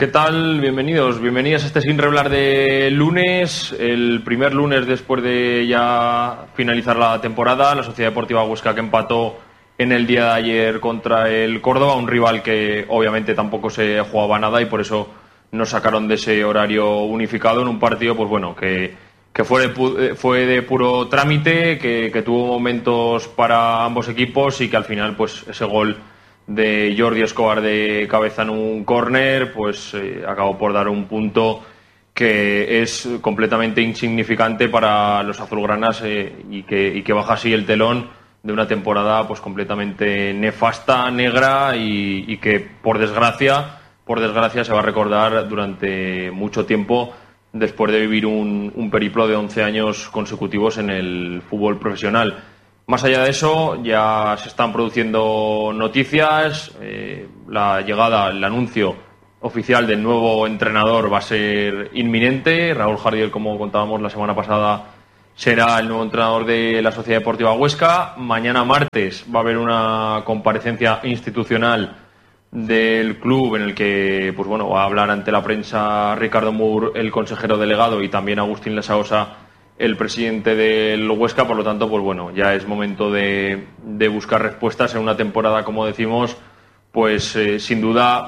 ¿Qué tal? Bienvenidas a este Sin Reblar de lunes, el primer lunes después de ya finalizar la temporada. La Sociedad Deportiva Huesca, que empató en el día de ayer contra el Córdoba, un rival que obviamente tampoco se jugaba nada y por eso nos sacaron de ese horario unificado en un partido, pues bueno, que fue de puro trámite, que tuvo momentos para ambos equipos y que al final pues ese gol de Jordi Escobar de cabeza en un córner pues acabó por dar un punto que es completamente insignificante para los azulgranas y que baja así el telón de una temporada pues completamente nefasta, negra y que por desgracia se va a recordar durante mucho tiempo después de vivir un periplo de 11 años consecutivos en el fútbol profesional. Más allá de eso, ya se están produciendo noticias. La llegada, el anuncio oficial del nuevo entrenador va a ser inminente. Raúl Jardiel, como contábamos la semana pasada, será el nuevo entrenador de la Sociedad Deportiva Huesca. Mañana martes va a haber una comparecencia institucional del club en el que pues bueno, va a hablar ante la prensa Ricardo Mur, el consejero delegado, y también Agustín Lesaosa, el presidente del Huesca. Por lo tanto, pues bueno, ya es momento de buscar respuestas en una temporada, como decimos, pues sin duda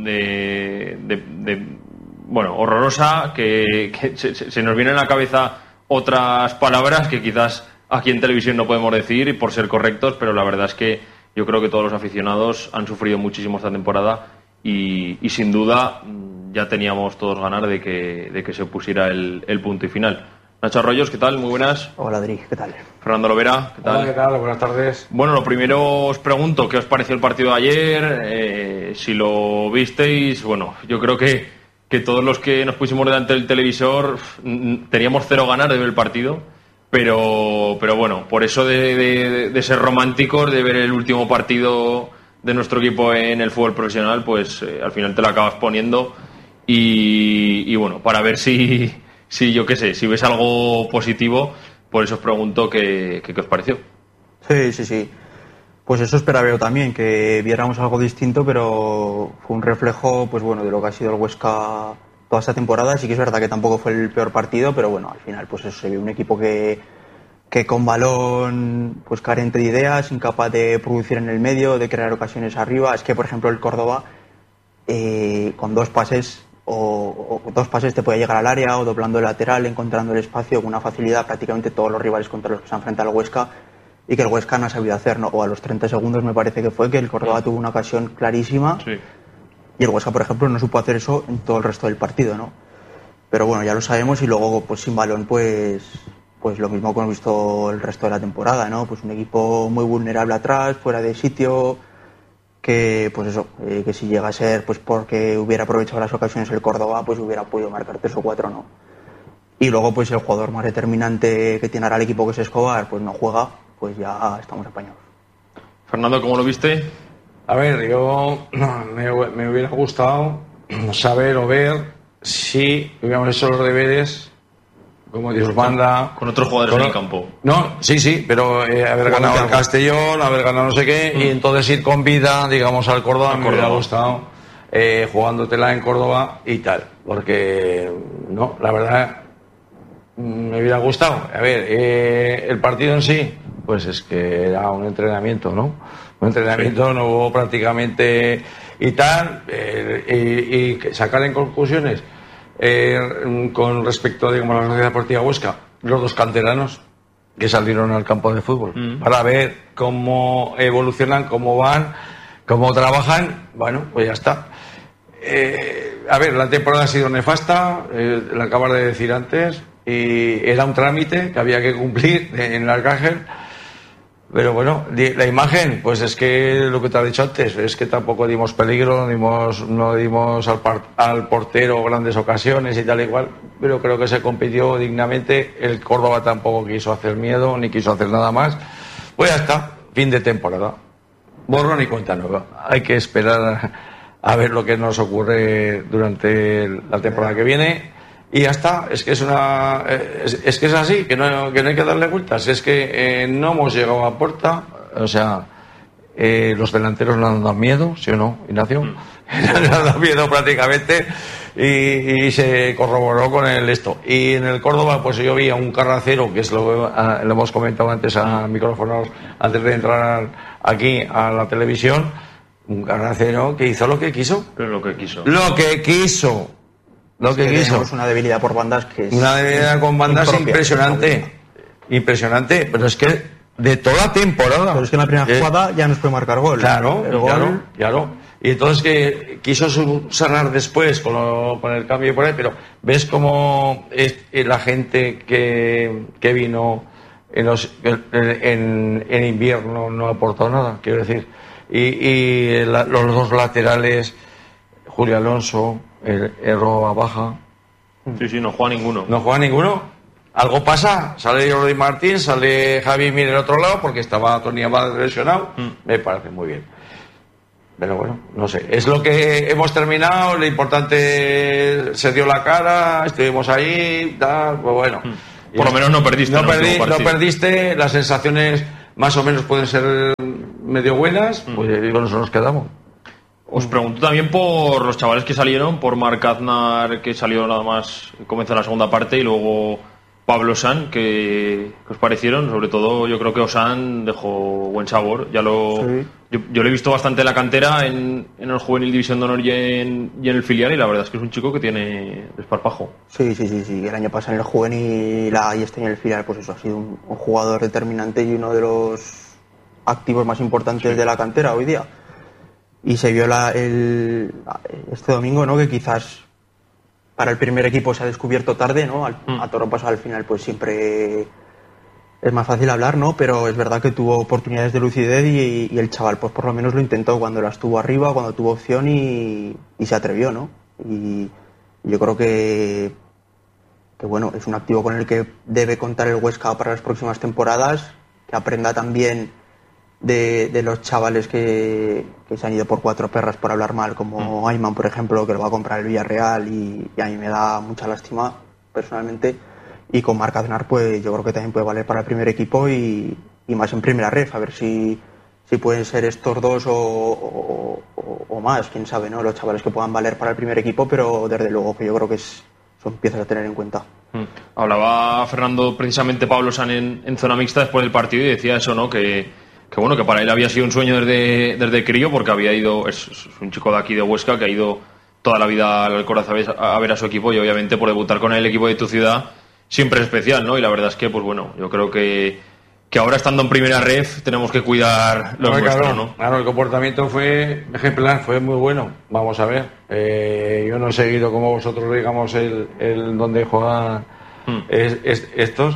bueno, horrorosa, que se nos vienen a la cabeza otras palabras que quizás aquí en televisión no podemos decir por ser correctos, pero la verdad es que yo creo que todos los aficionados han sufrido muchísimo esta temporada y sin duda ya teníamos todos ganas de que se pusiera el punto y final. Nacho Arroyos, ¿qué tal? Muy buenas. Hola, Adri, ¿qué tal? Fernando Lovera, ¿qué tal? Hola, ¿qué tal? Buenas tardes. Bueno, lo primero os pregunto, ¿qué os pareció el partido de ayer? Si lo visteis, bueno, yo creo que todos los que nos pusimos delante del televisor teníamos cero ganas de ver el partido, pero bueno, por eso de ser románticos, de ver el último partido de nuestro equipo en el fútbol profesional, pues al final te lo acabas poniendo y bueno, para ver si yo qué sé, si ves algo positivo, por eso os pregunto qué os pareció. Sí. Pues eso esperaba yo también, que viéramos algo distinto, pero fue un reflejo, pues bueno, de lo que ha sido el Huesca toda esta temporada. Sí que es verdad que tampoco fue el peor partido, pero bueno, al final pues eso, se vio un equipo que con balón pues carente de ideas, incapaz de producir en el medio, de crear ocasiones arriba. Es que, por ejemplo, el Córdoba con dos pases te puede llegar al área, o doblando el lateral, encontrando el espacio con una facilidad prácticamente todos los rivales contra los que se han enfrentado al Huesca, y que el Huesca no ha sabido hacer, ¿no? O a los 30 segundos me parece que fue que el Córdoba tuvo una ocasión clarísima, sí, y el Huesca, por ejemplo, no supo hacer eso en todo el resto del partido, ¿no? Pero bueno, ya lo sabemos, y luego pues sin balón pues lo mismo que hemos visto el resto de la temporada, ¿no? Pues un equipo muy vulnerable atrás, fuera de sitio, que pues eso, que si llega a ser pues porque hubiera aprovechado las ocasiones el Córdoba, pues hubiera podido marcar 3 o 4, ¿no? Y luego pues el jugador más determinante que tiene ahora el equipo, que es Escobar, pues no juega, pues ya estamos apañados. Fernando, ¿cómo lo viste? A ver, yo me hubiera gustado saber o ver si hubiéramos hecho los deberes como Dios manda, con otros jugadores en el campo. No, sí, pero haber ganado el Castellón, haber ganado no sé qué, y entonces ir con vida, digamos, al Córdoba. Me hubiera gustado jugándotela en Córdoba y tal, porque no, la verdad me hubiera gustado. A ver, el partido en sí, pues es que era un entrenamiento, ¿no? Un entrenamiento, sí. No hubo prácticamente y tal, y sacar en conclusiones. Con respecto, digamos, a la Sociedad Deportiva Huesca, los dos canteranos que salieron al campo de fútbol para ver cómo evolucionan, cómo van, cómo trabajan. Bueno, pues ya está. A ver, la temporada ha sido nefasta, la acabas de decir antes, y era un trámite que había que cumplir en el Arcángel. Pero bueno, la imagen, pues es que lo que te has dicho antes, es que tampoco dimos peligro, no dimos al portero grandes ocasiones y tal igual, pero creo que se compitió dignamente. El Córdoba tampoco quiso hacer miedo, ni quiso hacer nada más. Pues ya está, fin de temporada. Borrón y cuenta nueva. Hay que esperar a ver lo que nos ocurre durante la temporada que viene. Y ya está, es que es así, que no hay que darle vueltas. Es que no hemos llegado a puerta, o sea, los delanteros no han dado miedo, ¿sí o no, Ignacio? Ya nos da miedo prácticamente y se corroboró con el esto. Y en el Córdoba, pues yo vi a un Carracero, que es lo hemos comentado antes a micrófonos, antes de entrar aquí a la televisión, un Carracero que hizo lo que quiso. Pero lo que quiso. Lo que quiso. Lo que quiso. Tenemos una debilidad por bandas que es... Una debilidad con bandas impresionante. Impresionante, pero es que de toda temporada. Pero es que en la primera jugada ya nos puede marcar gol. Claro, el gol... claro. Y entonces que quiso cerrar después con el cambio por ahí, pero ves cómo es la gente que vino en invierno no aportó nada, quiero decir. Y los dos laterales, Julio Alonso, el Roa baja. Sí, no juega ninguno. No juega ninguno. Algo pasa, sale Jordi Martín, sale Javi Mir del otro lado porque estaba Tony Abad lesionado. Me parece muy bien. Pero bueno, no sé, es lo que hemos terminado, lo importante se dio la cara, estuvimos ahí, tal, pues bueno. Por lo menos no perdiste. No perdiste, las sensaciones más o menos pueden ser medio buenas, pues con eso nos quedamos. Os pregunto también por los chavales que salieron, por Marc Aznar, que salió nada más, comenzó la segunda parte, y luego Pablo Ossán, que os parecieron. Sobre todo yo creo que Ossán dejó buen sabor. Sí. Yo lo he visto bastante en la cantera, en el juvenil División de Honor y en el filial, y la verdad es que es un chico que tiene desparpajo. Sí. El año pasado en el juvenil y este en el filial, pues eso, ha sido un jugador determinante y uno de los activos más importantes de la cantera hoy día. Y se vio este domingo, ¿no?, que quizás para el primer equipo se ha descubierto tarde, ¿no? A toro pasado al final, pues siempre es más fácil hablar, ¿no? Pero es verdad que tuvo oportunidades de lucidez y el chaval, pues por lo menos lo intentó cuando las tuvo arriba, cuando tuvo opción y se atrevió, ¿no? Y yo creo que bueno, es un activo con el que debe contar el Huesca para las próximas temporadas, que aprenda también de los chavales que se han ido por cuatro perras por hablar mal, como Ayman, por ejemplo, que lo va a comprar el Villarreal y a mí me da mucha lástima personalmente. Y con Marc Aznar, pues yo creo que también puede valer para el primer equipo y más en primera ref, a ver si pueden ser estos dos o más, quién sabe, ¿no?, los chavales que puedan valer para el primer equipo, pero desde luego que yo creo que son piezas a tener en cuenta. Hablaba Fernando precisamente Pablo Ossán en zona mixta después del partido y decía eso, ¿no?, que bueno, que para él había sido un sueño desde crío, porque había ido, es un chico de aquí de Huesca que ha ido toda la vida al Corazón a ver a su equipo, y obviamente por debutar con el equipo de tu ciudad siempre es especial, ¿no? Y la verdad es que, pues bueno, yo creo que ahora estando en primera ref tenemos que cuidar lo nuestro, ¿no? Claro, el comportamiento fue ejemplar, fue muy bueno. Vamos a ver, yo no he seguido como vosotros, digamos, el donde juegan estos,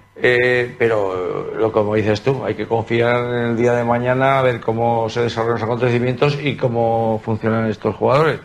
pero como dices tú, hay que confiar en el día de mañana, a ver cómo se desarrollan los acontecimientos y cómo funcionan estos jugadores.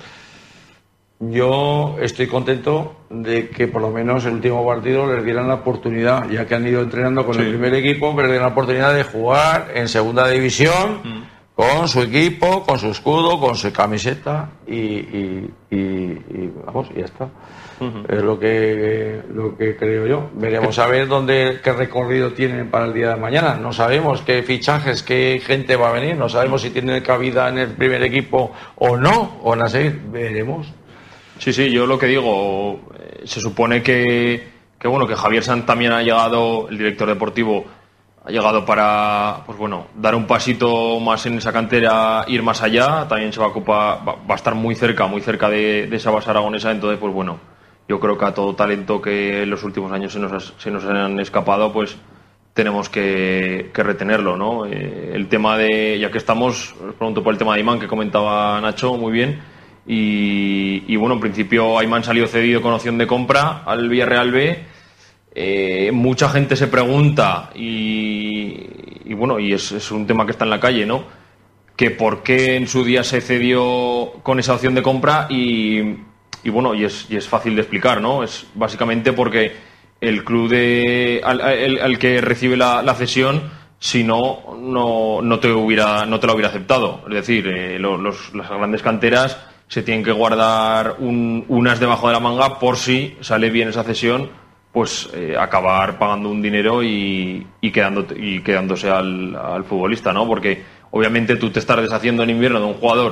Yo estoy contento de que por lo menos el último partido les dieran la oportunidad, ya que han ido entrenando con el primer equipo, pero les dieran la oportunidad de jugar en segunda división con su equipo, con su escudo, con su camiseta y vamos, y ya está. Es lo que creo yo. Veremos a ver qué recorrido tienen para el día de mañana. No sabemos qué fichajes, qué gente va a venir, no sabemos si tienen cabida en el primer equipo o no, o van a seguir, veremos. Sí, yo lo que digo, se supone que bueno, que Javier Sanz también ha llegado, el director deportivo, ha llegado para, pues bueno, dar un pasito más en esa cantera, ir más allá. También se va a ocupar, va a estar muy cerca de esa base aragonesa. Entonces, pues bueno, yo creo que a todo talento que en los últimos años se nos han escapado, pues tenemos que retenerlo, ¿no? El tema ya que estamos, os pregunto por el tema de Ayman, que comentaba Nacho muy bien. Y bueno, en principio Ayman salió cedido con opción de compra al Villarreal B. Mucha gente se pregunta y bueno, y es un tema que está en la calle, ¿no?, que por qué en su día se cedió con esa opción de compra y bueno, y es fácil de explicar, ¿no? Es básicamente porque el club al que recibe la cesión, si no te lo hubiera aceptado. Es decir, las grandes canteras se tienen que guardar unas debajo de la manga por si sale bien esa cesión, pues acabar pagando un dinero y quedándose al futbolista, ¿no? Porque obviamente tú te estás deshaciendo en invierno de un jugador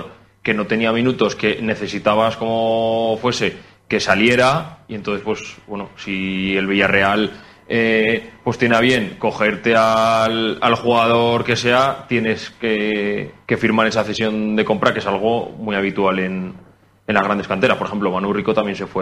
que no tenía minutos, que necesitabas como fuese que saliera, y entonces pues bueno, si el Villarreal pues tiene a bien cogerte al jugador que sea, tienes que firmar esa cesión de compra, que es algo muy habitual en las grandes canteras. Por ejemplo, Manu Rico también se fue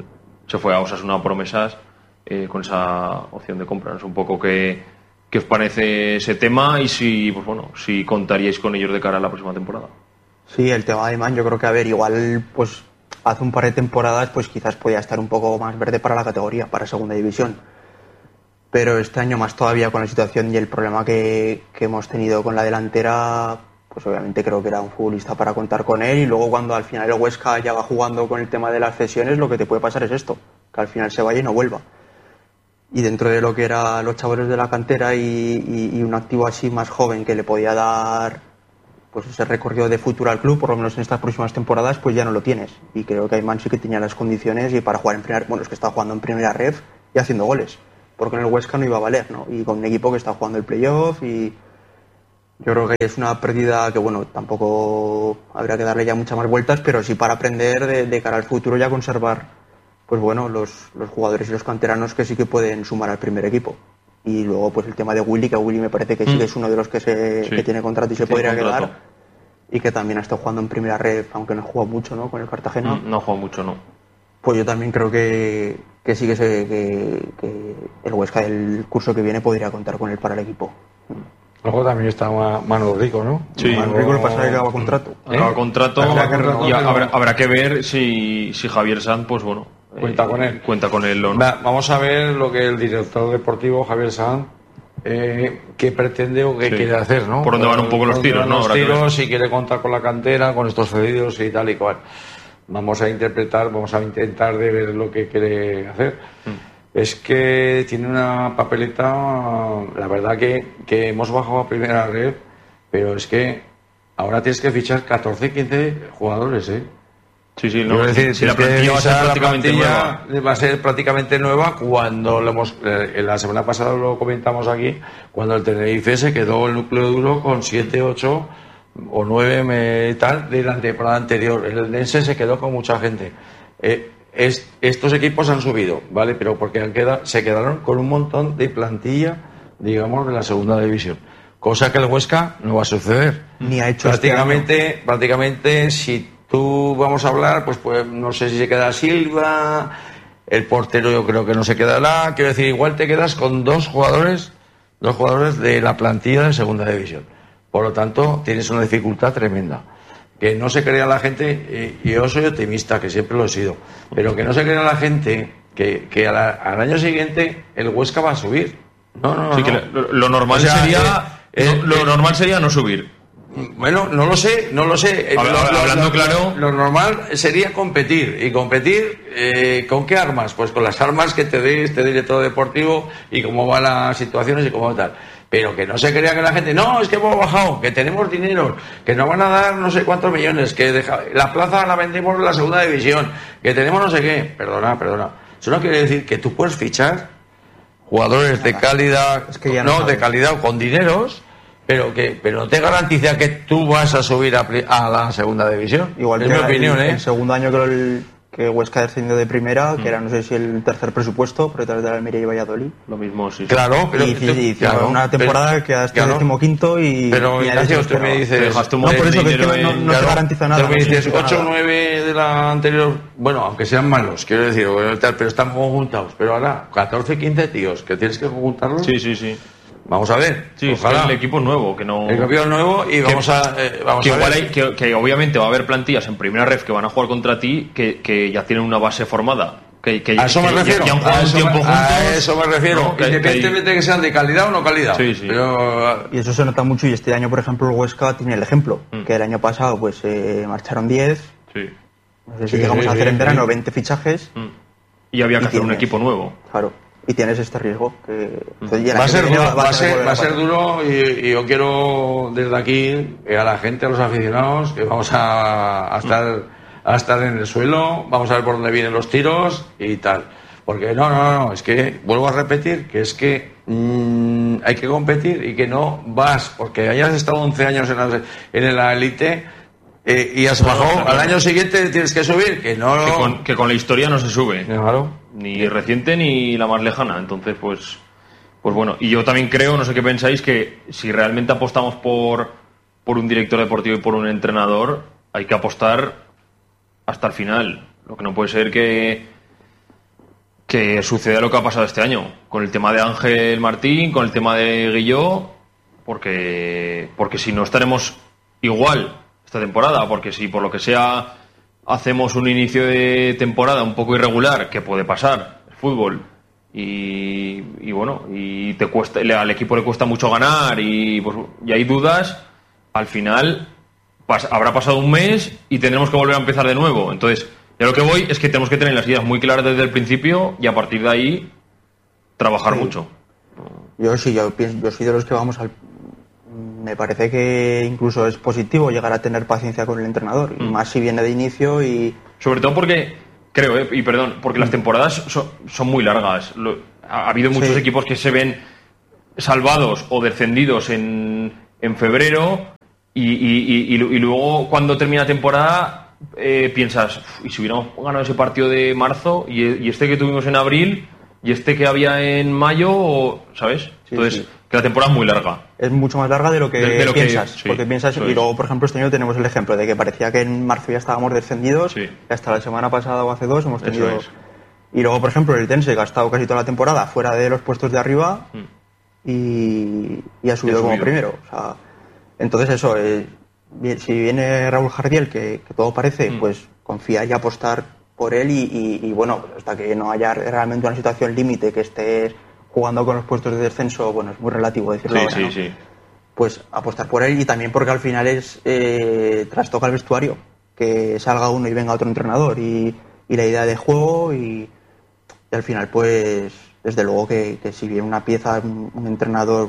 a Osasuna promesas con esa opción de compra. No sé un poco qué os parece ese tema y si contaríais con ellos de cara a la próxima temporada. Sí, el tema de Man, yo creo que, a ver, igual pues hace un par de temporadas pues quizás podía estar un poco más verde para la categoría, para segunda división. Pero este año más todavía, con la situación y el problema que hemos tenido con la delantera, pues obviamente creo que era un futbolista para contar con él. Y luego cuando al final el Huesca ya va jugando con el tema de las cesiones, lo que te puede pasar es esto, que al final se vaya y no vuelva. Y dentro de lo que eran los chavales de la cantera y un activo así más joven que le podía dar pues ese recorrido de futuro al club, por lo menos en estas próximas temporadas, pues ya no lo tienes. Y creo que Ayman sí que tenía las condiciones y para jugar en primera, bueno, es que está jugando en primera ref y haciendo goles, porque en el Huesca no iba a valer, ¿no? Y con un equipo que está jugando el playoff, y yo creo que es una pérdida que, bueno, tampoco habría que darle ya muchas más vueltas, pero sí para aprender de cara al futuro ya conservar, pues bueno, los jugadores y los canteranos que sí que pueden sumar al primer equipo. Y luego pues el tema de Willy, que Willy me parece que sí que es uno de los que tiene contrato y se podría quedar, y que también ha estado jugando en primera red, aunque no ha jugado mucho, ¿no?, con el Cartagena. No ha jugado mucho, no. Pues yo también creo que sí que el Huesca del curso que viene podría contar con él para el equipo. Luego también está Manu Rico, ¿no? Sí, Manu Rico, le pasa que acaba contrato. Acaba contrato, y habrá que ver si Javier Sanz, pues bueno, cuenta con él o no. Vamos a ver lo que el director deportivo Javier Sanz qué pretende o qué quiere hacer, ¿no? Por dónde van un poco los tiros, ¿no? Los tiros, si quiere contar con la cantera, con estos cedidos y tal y cual. Vamos a intentar de ver lo que quiere hacer. Es que tiene una papeleta, la verdad que hemos bajado a primera red, pero es que ahora tienes que fichar 14, 15 jugadores, ¿eh? Sí, no, si la plantilla va a ser prácticamente nueva cuando la semana pasada lo comentamos aquí, cuando el Tenerife se quedó el núcleo duro con 7, 8 o 9 tal de la temporada anterior. El Eldense se quedó con mucha gente. Estos equipos han subido, ¿vale? Pero porque se quedaron con un montón de plantilla, digamos, de la segunda división. Cosa que el Huesca no va a suceder. Ni ha hecho prácticamente, si tú vamos a hablar, pues no sé si se queda Silva, el portero yo creo que no se quedará. Quiero decir, igual te quedas con dos jugadores de la plantilla de segunda división. Por lo tanto, tienes una dificultad tremenda. Que no se crea la gente, y yo soy optimista, que siempre lo he sido, pero que no se crea la gente que al año siguiente el Huesca va a subir. No. Sí, que lo normal sería no subir. Bueno, no lo sé. Hablando claro, lo normal sería competir. ¿Y competir con qué armas? Pues con las armas que te dé este director deportivo y cómo van las situaciones y cómo tal. Pero que no se crea que la gente, no, es que hemos bajado, que tenemos dinero, que nos van a dar no sé cuántos millones, que la plaza la vendemos en la segunda división, que tenemos no sé qué. Perdona. Eso no quiere decir que tú puedes fichar jugadores de calidad, de calidad o con dineros, pero no te garantiza que tú vas a subir a la segunda división. Igual es mi opinión, el segundo año que Huesca ha descendido de primera, que era no sé si el tercer presupuesto, por detrás de la Almería y Valladolid. Lo mismo, sí. Claro, pero hicieron una temporada que hasta el 15º y... Pero Ignacio, tú me dices... No, por eso que no te garantiza nada. Tú me dices 8 o 9 de la anterior, bueno, aunque sean malos, quiero decir, pero están conjuntados. Pero ahora, 14, 15 tíos, que tienes que conjuntarlos. Sí. Vamos a ver. Sí, ojalá. El equipo es nuevo, que no... El equipo es nuevo y vamos a ver. Que obviamente va a haber plantillas en primera ref que van a jugar contra ti que ya tienen una base formada. A eso me refiero. A eso me refiero. ¿No? Independientemente de que sean de calidad o no calidad. Sí. Pero... Y eso se nota mucho, y este año, por ejemplo, el Huesca tiene el ejemplo. Que el año pasado pues marcharon 10. Sí. No sé si llegamos a hacer en verano 20 fichajes. Y había que hacer un equipo nuevo. Claro. Y tienes este riesgo. Va a ser duro, y yo quiero desde aquí a la gente, a los aficionados, que vamos a estar en el suelo, vamos a ver por dónde vienen los tiros y tal. Porque no, es que vuelvo a repetir que es que hay que competir y que no vas, porque hayas estado 11 años en la élite, y has bajado, al año siguiente tienes que subir, que no... Que con la historia no se sube. Claro. Ni reciente ni la más lejana. Entonces, pues bueno. Y yo también creo, no sé qué pensáis, que si realmente apostamos por un director deportivo y por un entrenador, hay que apostar hasta el final. Lo que no puede ser que suceda lo que ha pasado este año, con el tema de Ángel Martín, con el tema de Guilló, porque si no estaremos igual esta temporada, porque si por lo que sea hacemos un inicio de temporada un poco irregular, que puede pasar, el fútbol, y bueno, y te cuesta, al equipo le cuesta mucho ganar y hay dudas, al final habrá pasado un mes y tendremos que volver a empezar de nuevo. Entonces, ya lo que voy es que tenemos que tener las ideas muy claras desde el principio y a partir de ahí trabajar mucho. Yo soy de los que vamos al... Me parece que incluso es positivo llegar a tener paciencia con el entrenador, y más si viene de inicio y... Sobre todo porque, creo, y perdón, porque las temporadas son muy largas. Ha habido muchos equipos que se ven salvados o descendidos en febrero y luego cuando termina la temporada piensas, y si hubiéramos ganado ese partido de marzo y este que tuvimos en abril y este que había en mayo, ¿sabes? Entonces, que la temporada es muy larga. Es mucho más larga de lo que piensas. Porque piensas, y luego, por ejemplo, este año tenemos el ejemplo de que parecía que en marzo ya estábamos descendidos, y hasta la semana pasada o hace 2 hemos tenido... Y luego, por ejemplo, el Tense, que ha estado casi toda la temporada fuera de los puestos de arriba y ha subido como primero. O sea, entonces eso, si viene Raúl Jardiel, que todo parece, pues confiar y apostar por él y bueno, hasta que no haya realmente una situación límite que estés jugando con los puestos de descenso, bueno, es muy relativo decirlo ahora, ¿no? Pues apostar por él, y también porque al final trastoca el vestuario, que salga uno y venga otro entrenador y la idea de juego y al final, pues desde luego que si viene una pieza, un entrenador,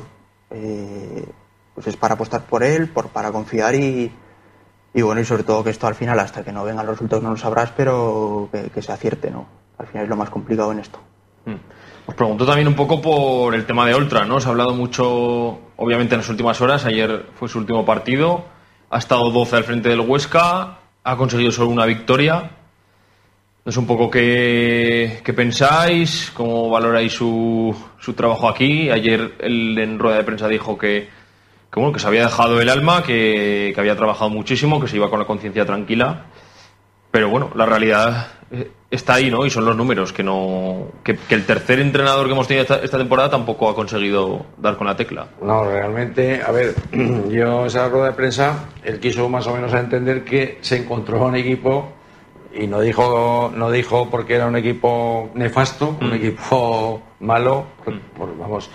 pues es para apostar por él, para confiar y bueno, y sobre todo que esto al final, hasta que no vengan los resultados no lo sabrás, pero que se acierte, ¿no? Al final es lo más complicado en esto. Os pregunto también un poco por el tema de Oltra, ¿no? Se ha hablado mucho, obviamente, en las últimas horas. Ayer fue su último partido. Ha estado 12 al frente del Huesca. Ha conseguido solo una victoria. No sé un poco qué pensáis, cómo valoráis su trabajo aquí. Ayer él en rueda de prensa dijo que se había dejado el alma, que había trabajado muchísimo, que se iba con la conciencia tranquila. Pero bueno, la realidad está ahí, ¿no? Y son los números, que el tercer entrenador que hemos tenido esta temporada tampoco ha conseguido dar con la tecla. No, realmente, a ver, yo esa rueda de prensa, él quiso más o menos entender que se encontró un equipo, y no dijo porque era un equipo nefasto, un equipo malo, vamos...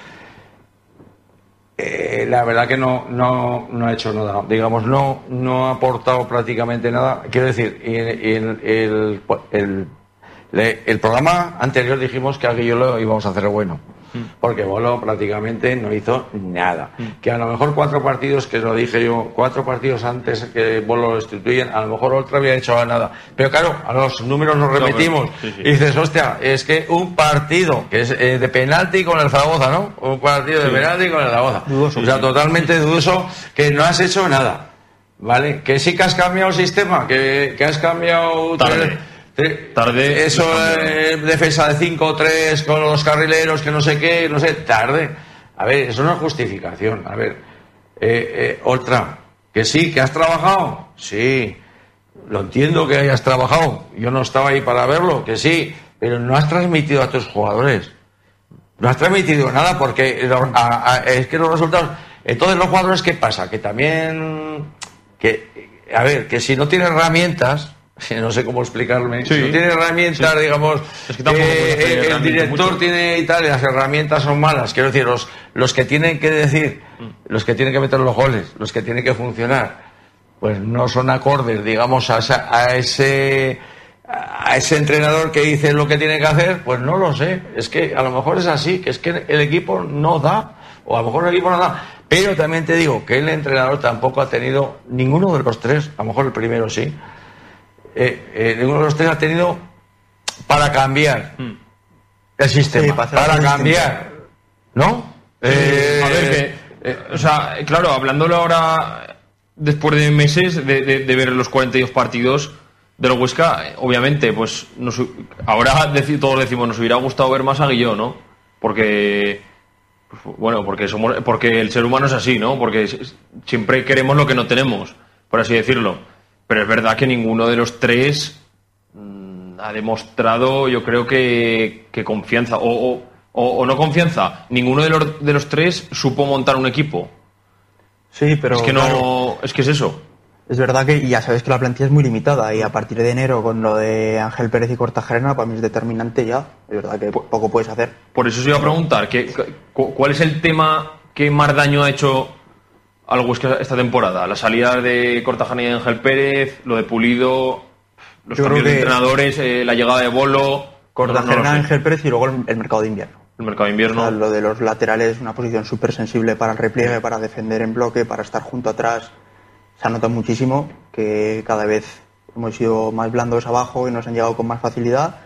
la verdad que no ha hecho nada, digamos, no ha aportado prácticamente nada. Quiero decir, el programa anterior dijimos que a Guillolo íbamos a hacer bueno, porque Bolo prácticamente no hizo nada. Que a lo mejor 4 partidos, que lo dije yo, 4 partidos antes que Bolo lo destituyen, a lo mejor otro había hecho nada. Pero claro, a los números nos repetimos. Y dices, hostia, es que un partido que es de penalti con el Zaragoza, ¿no? Un partido de penalti con el Zaragoza. Dudoso, o sea, totalmente dudoso, que no has hecho nada. ¿Vale? Que sí que has cambiado el sistema, que has cambiado... Tarde. Eso, defensa de 5-3 con los carrileros, que no sé qué, no sé, tarde. A ver, eso no es justificación. A ver, Oltra, que sí, que has trabajado. Sí, lo entiendo que hayas trabajado. Yo no estaba ahí para verlo, que sí, pero no has transmitido a tus jugadores. No has transmitido nada porque es que los resultados... Entonces, los jugadores, ¿qué pasa? Que también... A ver, que si no tienen herramientas... No sé cómo explicarme. Si no tiene herramientas, digamos, es que el director tiene y tal, y las herramientas son malas. Quiero decir, los que tienen que decir, los que tienen que meter los goles, los que tienen que funcionar, pues no son acordes, digamos, a ese entrenador que dice lo que tiene que hacer, pues no lo sé. Es que a lo mejor es así, que es que el equipo no da, o a lo mejor el equipo no da. Pero también te digo que el entrenador tampoco ha tenido, ninguno de los 3, a lo mejor el primero sí, ninguno de los 3 ha tenido para cambiar el sistema, para cambiar, ¿no? A ver, o sea, claro, hablándolo ahora después de meses de ver los 42 partidos del Huesca, obviamente, pues ahora todos decimos, nos hubiera gustado ver más a Guilló, ¿no? Porque el ser humano es así, ¿no? Porque siempre queremos lo que no tenemos, por así decirlo. Pero es verdad que ninguno de los tres ha demostrado, yo creo que confianza o no confianza. Ninguno de los tres supo montar un equipo. Sí, pero es que claro, es que es eso. Es verdad que ya sabes que la plantilla es muy limitada y a partir de enero con lo de Ángel Pérez y Kortajarena para mí es determinante ya. Es verdad que poco puedes hacer. Por eso os iba a preguntar, ¿cuál es el tema que más daño ha hecho al Huesca esta temporada? La salida de Kortajarena y Ángel Pérez, lo de Pulido, los cambios de entrenadores, la llegada de Bolo... Kortajarena, Ángel Pérez y luego el mercado de invierno. El mercado de invierno. O sea, lo de los laterales es una posición súper sensible para el repliegue, para defender en bloque, para estar junto atrás. Se ha notado muchísimo que cada vez hemos sido más blandos abajo y nos han llegado con más facilidad.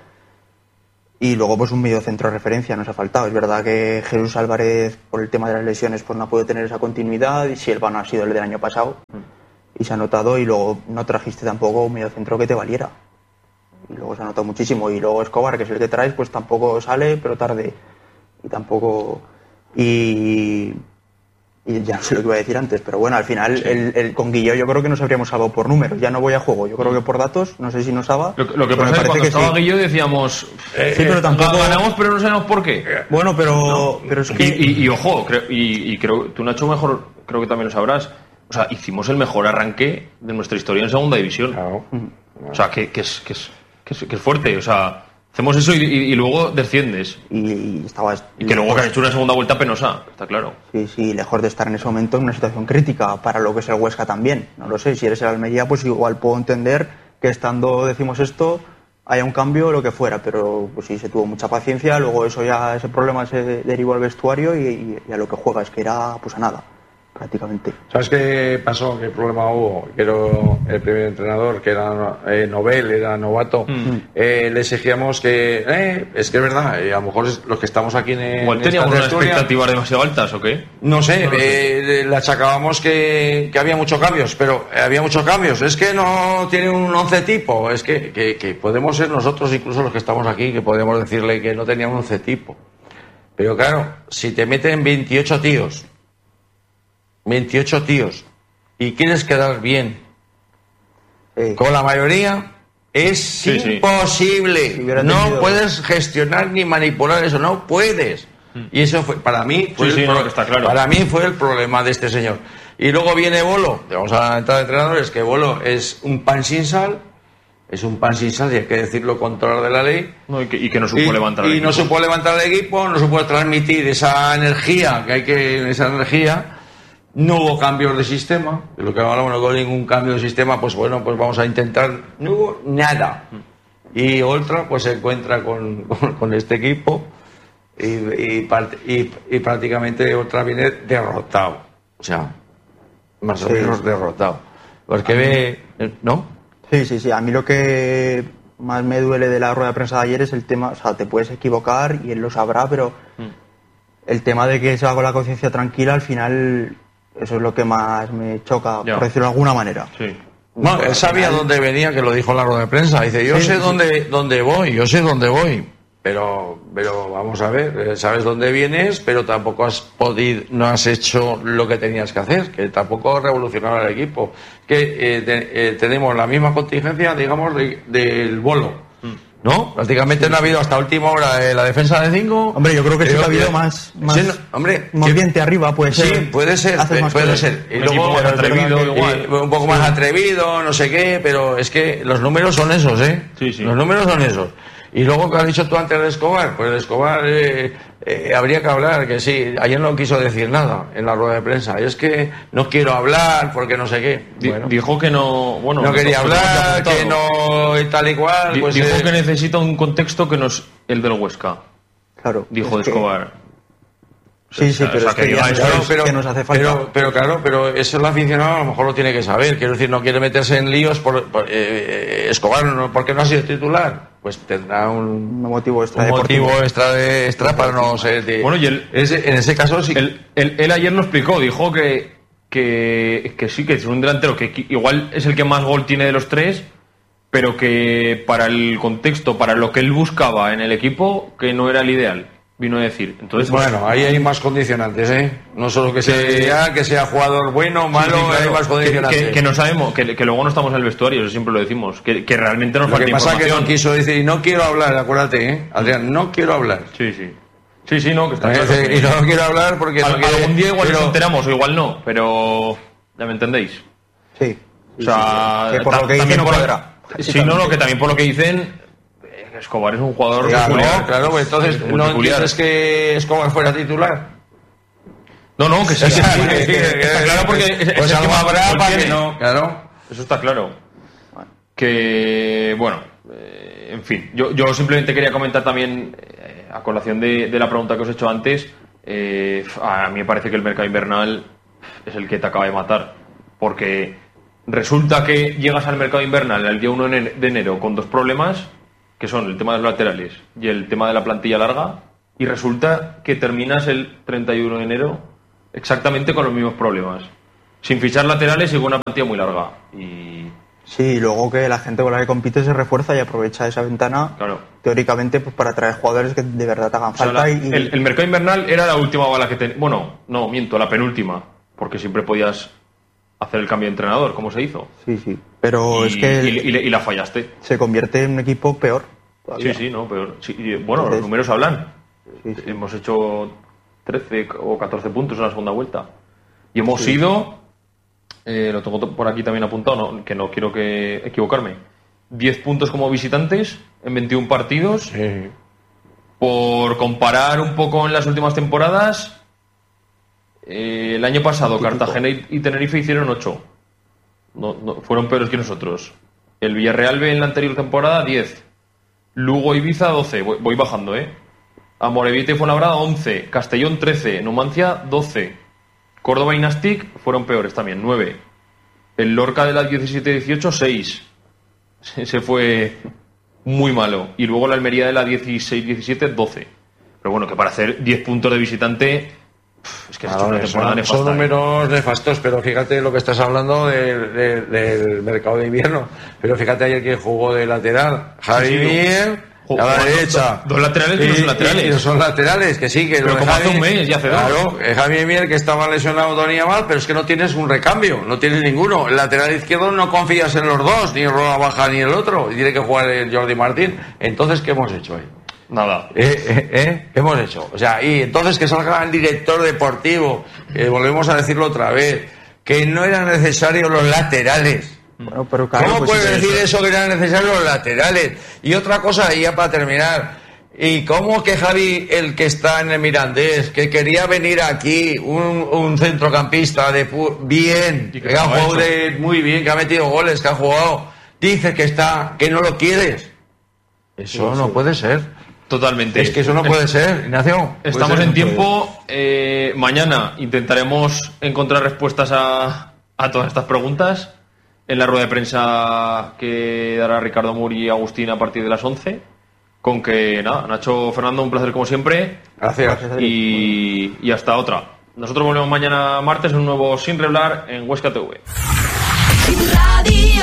Y luego pues un medio centro de referencia nos ha faltado. Es verdad que Jesús Álvarez, por el tema de las lesiones, pues no ha podido tener esa continuidad, y Silva no ha sido el del año pasado. Y se ha notado, y luego no trajiste tampoco un medio centro que te valiera. Y luego se ha notado muchísimo. Y luego Escobar, que es el que traes, pues tampoco sale, pero tarde. Y tampoco... Y ya no sé lo que iba a decir antes, pero bueno, al final sí. el con Guilló yo creo que nos habríamos salvado por números, ya no voy a juego, yo creo que por datos, no sé si nos salva. Lo que pasa es que cuando estaba sí. Guilló decíamos, sí, pero tampoco ganamos, pero no sabemos por qué. Bueno, pero es que... Y ojo, creo tú, Nacho, mejor, creo que también lo sabrás, o sea, hicimos el mejor arranque de nuestra historia en segunda división. Claro. O sea, que es fuerte, o sea... Hacemos eso y luego desciendes. Y que luego que has hecho una segunda vuelta penosa, está claro. Sí, lejos de estar en ese momento en una situación crítica para lo que es el Huesca también. No lo sé, si eres el Almería, pues igual puedo entender que estando, decimos esto, haya un cambio o lo que fuera. Pero pues sí, se tuvo mucha paciencia, luego ese problema se derivó al vestuario y a lo que juega es que era pues a nada. Prácticamente. ¿Sabes qué pasó? ¿Qué problema hubo? Que era el primer entrenador, que era Nobel, era novato. Le exigíamos que... es que es verdad, a lo mejor los que estamos aquí en igual teníamos unas expectativas demasiado altas, ¿o qué? No sé, le achacábamos que había muchos cambios, pero había muchos cambios. Es que no tiene un 11 tipo, es que podemos ser nosotros, incluso los que estamos aquí, que podemos decirle que no tenía un 11 tipo. Pero claro, si te meten 28 tíos y quieres quedar bien con la mayoría, es imposible. Sí. No puedes gestionar ni manipular eso, no puedes. Y eso fue, para mí fue está claro. Para mí fue el problema de este señor. Y luego viene Bolo, vamos a la entrada de entrenadores, que Bolo es un pan sin sal. Es un pan sin sal, y hay que decirlo con toda de la ley. No, y que no supo levantar el equipo. Y no supo levantar el equipo, no supo transmitir esa energía No hubo cambios de sistema, de lo que hablamos, no hubo ningún cambio de sistema, pues bueno, pues vamos a intentar, no hubo nada. Y Oltra pues se encuentra con este equipo y prácticamente Oltra viene derrotado, o sea, más o menos derrotado. Porque ¿no? Sí, a mí lo que más me duele de la rueda de prensa de ayer es el tema, o sea, te puedes equivocar y él lo sabrá, pero el tema de que se va con la conciencia tranquila, al final... Eso es lo que más me choca, por decirlo de alguna manera. Sí. No, él sabía dónde venía, que lo dijo en la rueda de prensa. Dice, yo sé dónde voy. Pero vamos a ver, sabes dónde vienes, pero tampoco no has hecho lo que tenías que hacer, que tampoco revolucionar al equipo. Que tenemos la misma contingencia, digamos, del Bolo. ¿No? Prácticamente no ha habido hasta última hora la defensa de 5. Hombre, yo creo que sí ha habido más moviente arriba, puede ser. Sí, puede ser. Y luego un poco más atrevido, no sé qué, pero es que los números son esos, ¿eh? Sí. Los números son esos. Y luego, ¿qué has dicho tú antes de Escobar? Pues de Escobar habría que hablar, que sí, ayer no quiso decir nada en la rueda de prensa. Y es que no quiero hablar porque no sé qué. Bueno, dijo que no... Bueno, no quería hablar, que no y tal y cual. Pues, dijo que necesita un contexto que no es el del Huesca. Claro. Dijo de Escobar. Sí, pero es que nos hace falta. Pero eso el aficionado a lo mejor lo tiene que saber. Quiero decir, no quiere meterse en líos por Escobar, porque no ha sido titular. Pues tendrá un motivo extra para no ser... Bueno, y él, en ese caso sí. Él ayer lo explicó, dijo que que sí, que es un delantero que igual es el que más gol tiene de los tres, pero que para el contexto, para lo que él buscaba en el equipo, que no era el ideal, vino a decir. Entonces, bueno, ahí hay más condicionantes, no solo que sea jugador bueno, malo, sí, claro, hay más condicionantes. Que no sabemos, que luego no estamos en el vestuario, eso siempre lo decimos, que realmente nos falta información. Lo que pasa que no quiso decir, y no quiero hablar, acuérdate, Adrián, no quiero hablar. Sí, no, que está claro. Y no quiero hablar porque... Algún día igual nos enteramos, o igual no, pero ya me entendéis. Sí. O sea, que por lo que dicen que también por lo que dicen, Escobar es un jugador peculiar. Claro, pues entonces no entiendes que Escobar fuera titular. No, que sí. Está claro porque pues algo habrá para que no. Claro. Eso está claro. Que, bueno, en fin. Yo simplemente quería comentar también, a colación de la pregunta que os he hecho antes, a mí me parece que el mercado invernal es el que te acaba de matar. Porque resulta que llegas al mercado invernal el día 1 de enero con dos problemas, que son el tema de los laterales y el tema de la plantilla larga, y resulta que terminas el 31 de enero exactamente con los mismos problemas, sin fichar laterales y con una plantilla muy larga. Y sí, luego que la gente con la que compite se refuerza y aprovecha esa ventana, claro, teóricamente, pues para traer jugadores que de verdad te hagan falta. El mercado invernal era la última bala que tenía. Bueno, no, miento, la penúltima, porque siempre podías hacer el cambio de entrenador, como se hizo. Sí, pero es que... Y la fallaste. Se convierte en un equipo peor todavía. Sí, no, peor. Sí, bueno, los números hablan. Sí. Hemos hecho 13 o 14 puntos en la segunda vuelta. Y hemos ido, lo tengo por aquí también apuntado, que no quiero equivocarme, 10 puntos como visitantes en 21 partidos. Sí. Por comparar un poco en las últimas temporadas... el año pasado Cartagena y Tenerife hicieron 8. No, fueron peores que nosotros. El Villarreal B en la anterior temporada 10. Lugo Ibiza 12. Voy bajando, Amorebieta y Fuenlabrada 11. Castellón 13. Numancia 12. Córdoba y Nastic fueron peores también, 9. El Lorca de la 17-18 6. Se fue muy malo. Y luego la Almería de la 16-17 12. Pero bueno, que para hacer 10 puntos de visitante... Es que claro, son números nefastos, pero fíjate lo que estás hablando del mercado de invierno. Pero fíjate ayer que jugó de lateral Javi Mier a la derecha. Dos laterales que no son laterales. Y no son laterales, que sí, que pero como hace un mes ya hace dos. Claro, Javi Mier que estaba lesionado tenía mal, pero es que no tienes un recambio, no tienes ninguno. El lateral izquierdo no confías en los dos, ni en Roda Baja ni el otro, y tiene que jugar el Jordi Martín. Entonces, ¿qué hemos hecho ahí? Nada. ¿Qué hemos hecho? O sea, y entonces que salga el director deportivo, volvemos a decirlo otra vez, que no eran necesarios los laterales. Bueno, pero claro, ¿cómo pues puedes decir eso que eran necesarios los laterales? Y otra cosa, y ya para terminar, ¿y cómo que Javi, el que está en el Mirandés, que quería venir aquí, un centrocampista bien, que ha jugado muy bien, que ha metido goles, que ha jugado, dice que no lo quieres? Eso no puede ser. Totalmente. Es que eso no puede ser, Ignacio. Estamos en tiempo. Mañana intentaremos encontrar respuestas a todas estas preguntas en la rueda de prensa que dará Ricardo Muri y Agustín a partir de las 11. Con que, nada, Nacho, Fernando, un placer como siempre. Gracias. Y hasta otra. Nosotros volvemos mañana martes en un nuevo Sin Reblar en Huesca TV.